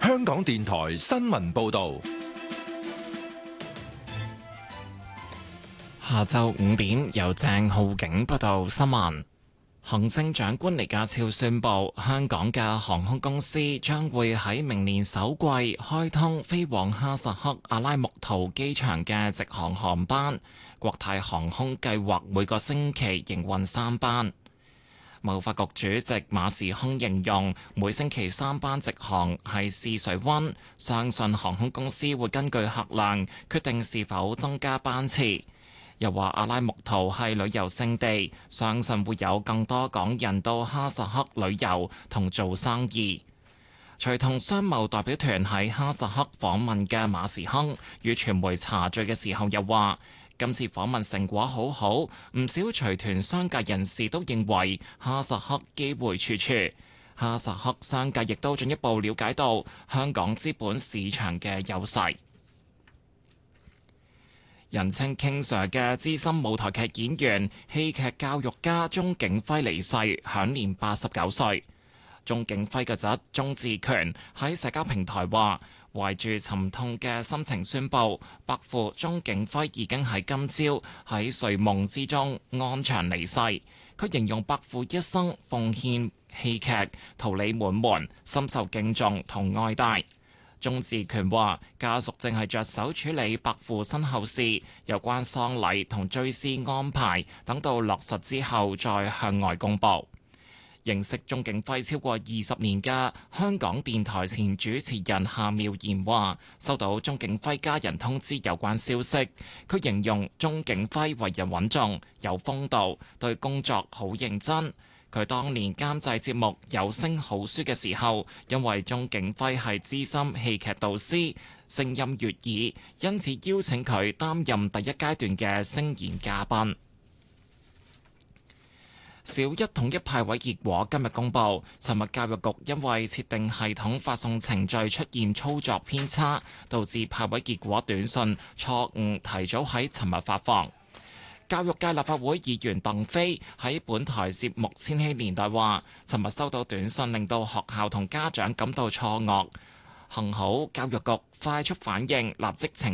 香港電台新聞報道。 下晝5點，由鄭浩景報道新聞。行政長官李家超宣布，香港嘅航空公司將會喺明年首季開通飛往哈薩克阿拉木圖機場嘅直航航班。國泰航空計劃每個星期營運3班。貿發局主席馬時亨形容每星期3班直航係試水溫，相信航空公司會根據客量決定是否增加班次。又話阿拉木圖係旅遊勝地，相信會有更多港人到哈薩克旅遊同做生意。隨同商貿代表團喺哈薩克訪問嘅馬時亨與傳媒茶敘嘅時候又話，今次訪問成果好好，唔少隨團商界人士都認為哈薩克機會處處。哈薩克商界亦都進一步了解到香港資本市場嘅優勢。人稱 King Sir 嘅資深舞台劇演員、戲劇教育家鐘景輝離世，享年89歲。鐘景輝嘅侄鐘志權喺社交平台話，懷住沉痛嘅心情宣布，伯父鐘景輝已經喺今朝喺睡夢之中安詳離世。佢形容伯父一生奉獻戲劇，桃李滿門，深受敬重同愛戴。鐘志權話：家屬正係着手處理伯父身後事，有關喪禮同追思安排，等到落實之後再向外公佈。認識鐘景輝超過20年嘅香港電台前主持人夏妙賢話：收到鐘景輝家人通知有關消息，佢形容鐘景輝為人穩重、有風度，對工作好認真。佢當年監製節目《有聲好書》嘅時候，因為鐘景輝係資深戲劇導師，聲音悅耳，因此邀請佢擔任第一階段嘅聲演嘉賓。小一統一派位結果今日公佈，尋日教育局因為設定系統發送程序出現操作偏差，導致派位結果短信錯誤提早喺尋日發放。教育界立法會議員鄧飛喺本台節目《千禧年代》話，尋日收到短信令到學校同家長感到錯愕，幸好教育局快速反應，立即澄